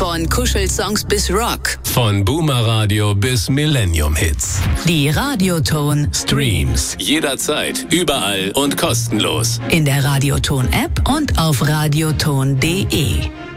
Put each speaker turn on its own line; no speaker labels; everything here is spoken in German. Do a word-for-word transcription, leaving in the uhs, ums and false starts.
Von Kuschelsongs bis Rock.
Von Boomer Radio bis Millennium Hits.
Die Radioton
Streams. Jederzeit, überall und kostenlos.
In der Radioton App und auf radioton punkt de.